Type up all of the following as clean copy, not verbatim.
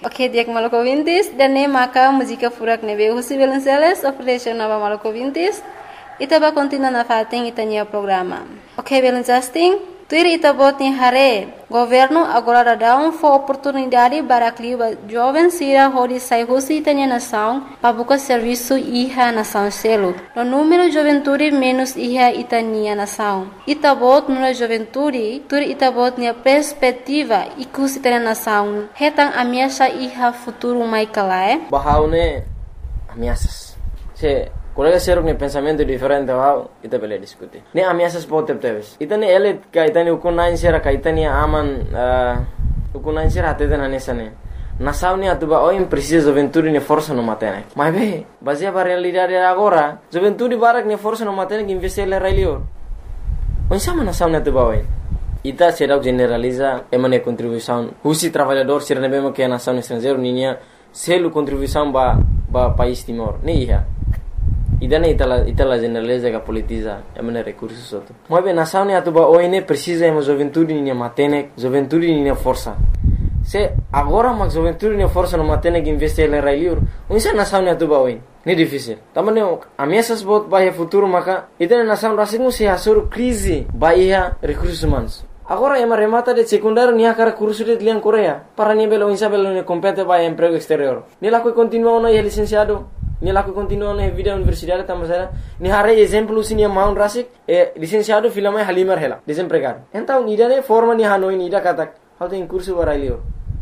Ok, diak Maluku Vintis dan ne maka música furak nebe husi Belenceles operation nova Maluku Vintis. Ita ba continua na fating itanya programa. Ok, Belencasting. Tuir ita bot ni hare. Governo agora dá for oportunidade para clima jovem sira hodi sai husi itanya nação para buscar serviço iha nação selo. No número juventude menos iha itania nação. Ita bot no juventude, tuir ita bot ni perspectiva ikus itanya nação. Hetang ameaça iha futuro mai kalae. Bahaune ameaças. Se colega ser um pensamento diferente wow ita bele discutir ne ameaças pode ter ita ne ele kaitani ukunain sera kaitani aman ukunain sera até na nessa ne na saúde atuba oi precisa juventude ne força no matene mas be baseia para realidade agora juventude barak ne força no matene que investir le railio onde sama na saúde atuba oi ita será generaliza emane contribuição husi trabalhador ser ne bema que na nação estrangeiro ninha selo contribuição ba país Timor ne iha idane itala generaliza que politiza emane recursos outro mas bem nação ne atuba oi ne precisa emo juventude ne matene juventude ne força se agora mas juventude ne força no matene que investir le railio onde nação ne atuba oi ne difícil tamane ameaças bot bahia futuro maka idane nação rasingu se asur crise bahia recursos humanos agora ema remata de secundário nia cara curso de lian Coreia para ni belo insabelo ne compete bahia emprego exterior ni la continua no licenciado ni la continua na vida universidade tamasera ni hare exemplo sini maun rasik licenciado filama halimar hela desempregado então ni dane forma ni hanoi ni da katak how tem curso barailio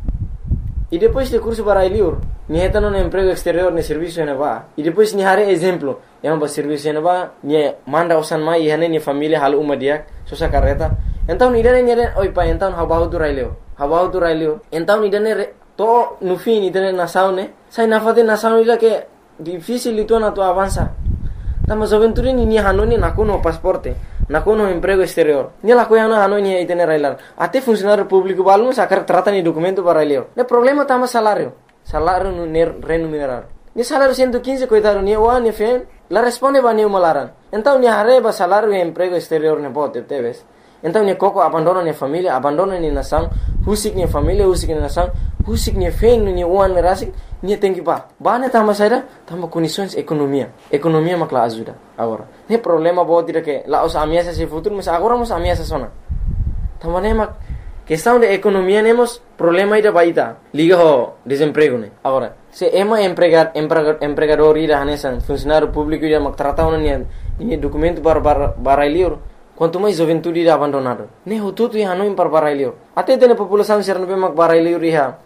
e depois de curso barailio ni hetano no emprego exterior ne serviço ne va e depois ni hare exemplo yang ba serviço ne va ni manda usan mai hane ni família hal umadia sosa carreta então ni dane oi pa então habahu tu railio então ni dane to no fim ni dane na saune sai na fate na saune la que difícil itu na tu avança tama juventude ni hanoni nakuno pasporte nakuno emprego exterior ni la koyana hanoni itene railar ate funcionário público balmo sacar trata ni documento para elio ne problema tama salário no remunerar ni salário 115 coitado ni o ni fen la responde ba ni malaran então ni hareba salário e emprego exterior ne bote teves então ni koko abandono ni família abandono ni nação husik ni família husik ni nação husik ni fen ni uan rasik ni tem que bane tama saida tama condições economia makla ajuda agora ne problema bote que la os ameaças se futuro mas agora mos ameaças sona tama ne mak questão de economia nemos problema ida baita liga ho desemprego ne agora se ema empregador ida hanesan funcionário público ida mak trata ona ni documento para liur quanto mais juventude ida abandonado ne ho tutu ya no para liur até tene população ser no mak para liur iha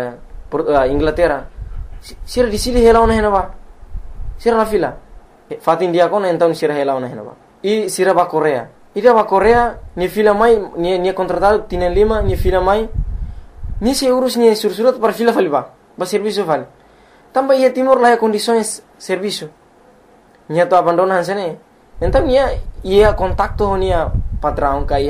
Inglaterra sira di sini hela ona henaba sira la fila fatin dia kona então sira hela ona henaba e sira ba Coreia ida ba Coreia ni fila mai ni contratado tienen lima ni fila mai ni se urus ni sursurat para fila faliba ba serviço vale também ia Timor lá condições serviço ni to abandonan sene então ia contacto ni patrão kai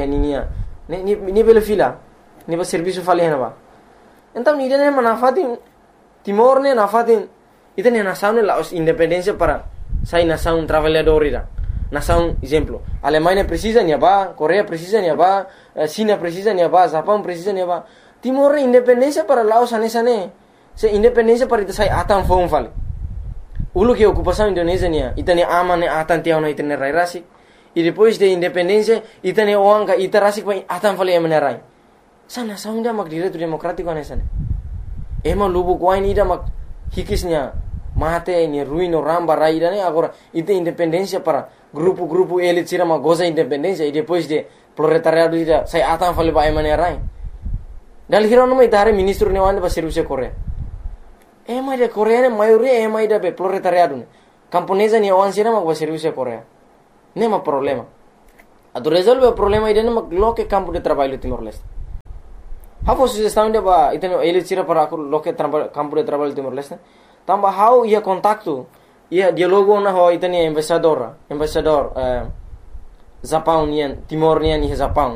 ni bela fila ni ba serviço vale henaba então ni dene manafatin Timor ne nafatin ita ne nação ne la independência para sai nação trabalhador ira nação exemplo Alemanha precisa ni ba Coreia precisa ni ba China precisa ni ba Japão precisa ni ba Timor ne independência para Laos anesa ne se independência para ita sai atan fom fale ulu que ocupação Indonésia ne ita ne aman ne atan tiao ne ita ne rai rasik e depois de independência ita ne oanga ita rasik pa atan fale emenerai sa nação ida mak direito democrático anesa ne ema lubu kuain ida mak hikisnya mate ni ruino ramba raida ne agora ite independência para grupo elite sira ma goza independência e depois de proletariado ida sai atan fale ba emane rai dal hirono mai tare ministro ne wande ba serviço Coreia ema de Coreia ne maioria ema ida be proletariado ne camponesa ni wan sira ma ba serviço Coreia ne ma problema ado resolve o problema ida ne ma loke campo de trabalho Timor-Leste How sugestão de ba iteno ele tira para loke campo de trabalho Timor-Leste tamba how ia contacto ia dialogo na ho iteni embaixador Japão nian Timor nian Japão